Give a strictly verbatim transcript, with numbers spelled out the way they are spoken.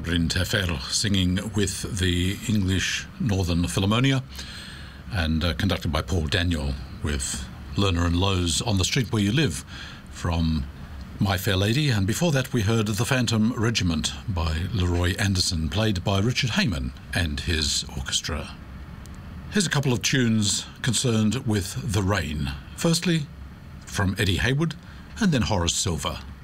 Bryn Terfel, singing with the English Northern Philharmonia and uh, conducted by Paul Daniel with Lerner and Lowe's On the Street Where You Live from My Fair Lady. And before that we heard The Phantom Regiment by Leroy Anderson, played by Richard Heyman and his orchestra. Here's a couple of tunes concerned with the rain. Firstly, from Eddie Hayward, and then Horace Silver.